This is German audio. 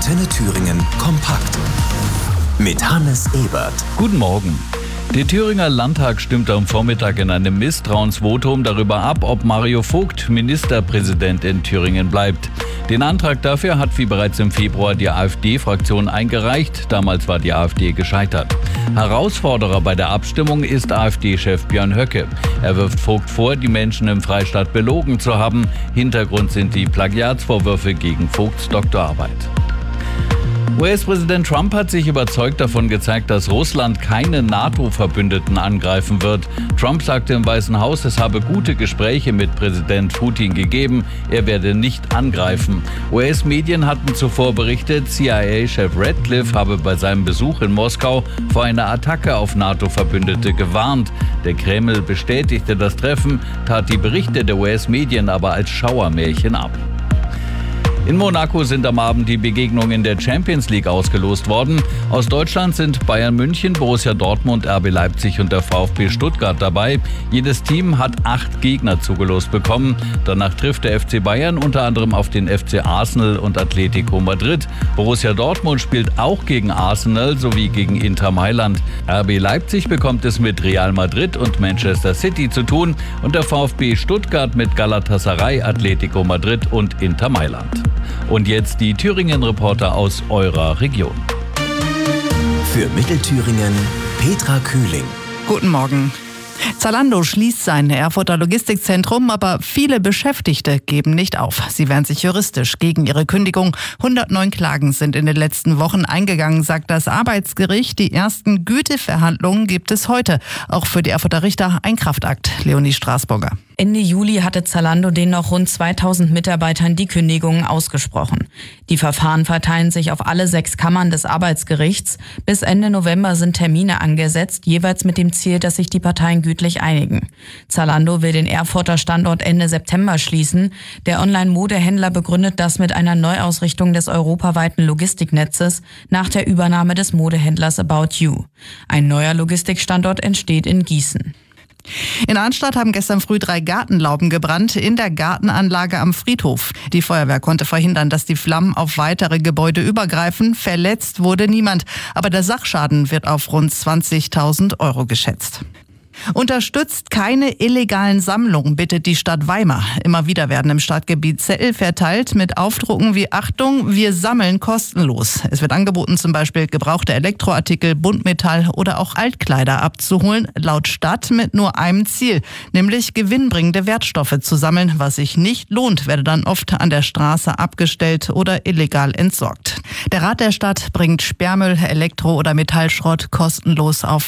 Antenne Thüringen kompakt. Mit Hannes Ebert. Guten Morgen. Der Thüringer Landtag stimmte am Vormittag in einem Misstrauensvotum darüber ab, ob Mario Vogt Ministerpräsident in Thüringen bleibt. Den Antrag dafür hat wie bereits im Februar die AfD-Fraktion eingereicht. Damals war die AfD gescheitert. Herausforderer bei der Abstimmung ist AfD-Chef Björn Höcke. Er wirft Vogt vor, die Menschen im Freistaat belogen zu haben. Hintergrund sind die Plagiatsvorwürfe gegen Vogts Doktorarbeit. US-Präsident Trump hat sich überzeugt davon gezeigt, dass Russland keine NATO-Verbündeten angreifen wird. Trump sagte im Weißen Haus, es habe gute Gespräche mit Präsident Putin gegeben, er werde nicht angreifen. US-Medien hatten zuvor berichtet, CIA-Chef Radcliffe habe bei seinem Besuch in Moskau vor einer Attacke auf NATO-Verbündete gewarnt. Der Kreml bestätigte das Treffen, tat die Berichte der US-Medien aber als Schauermärchen ab. In Monaco sind am Abend die Begegnungen der Champions League ausgelost worden. Aus Deutschland sind Bayern München, Borussia Dortmund, RB Leipzig und der VfB Stuttgart dabei. Jedes Team hat 8 Gegner zugelost bekommen. Danach trifft der FC Bayern unter anderem auf den FC Arsenal und Atletico Madrid. Borussia Dortmund spielt auch gegen Arsenal sowie gegen Inter Mailand. RB Leipzig bekommt es mit Real Madrid und Manchester City zu tun und der VfB Stuttgart mit Galatasaray, Atletico Madrid und Inter Mailand. Und jetzt die Thüringen-Reporter aus eurer Region. Für Mittelthüringen Petra Kühling. Guten Morgen. Zalando schließt sein Erfurter Logistikzentrum, aber viele Beschäftigte geben nicht auf. Sie wehren sich juristisch gegen ihre Kündigung. 109 Klagen sind in den letzten Wochen eingegangen, sagt das Arbeitsgericht. Die ersten Güteverhandlungen gibt es heute. Auch für die Erfurter Richter ein Kraftakt. Leonie Straßburger. Ende Juli hatte Zalando den noch rund 2000 Mitarbeitern die Kündigungen ausgesprochen. Die Verfahren verteilen sich auf alle 6 Kammern des Arbeitsgerichts. Bis Ende November sind Termine angesetzt, jeweils mit dem Ziel, dass sich die Parteien gütlich einigen. Zalando will den Erfurter Standort Ende September schließen. Der Online-Modehändler begründet das mit einer Neuausrichtung des europaweiten Logistiknetzes nach der Übernahme des Modehändlers About You. Ein neuer Logistikstandort entsteht in Gießen. In Arnstadt haben gestern früh 3 Gartenlauben gebrannt in der Gartenanlage am Friedhof. Die Feuerwehr konnte verhindern, dass die Flammen auf weitere Gebäude übergreifen. Verletzt wurde niemand, aber der Sachschaden wird auf rund 20.000 € geschätzt. Unterstützt keine illegalen Sammlungen, bittet die Stadt Weimar. Immer wieder werden im Stadtgebiet Zettel verteilt mit Aufdrucken wie Achtung, wir sammeln kostenlos. Es wird angeboten, zum Beispiel gebrauchte Elektroartikel, Buntmetall oder auch Altkleider abzuholen, laut Stadt mit nur einem Ziel, nämlich gewinnbringende Wertstoffe zu sammeln. Was sich nicht lohnt, werde dann oft an der Straße abgestellt oder illegal entsorgt. Der Rat der Stadt bringt Sperrmüll, Elektro- oder Metallschrott kostenlos auf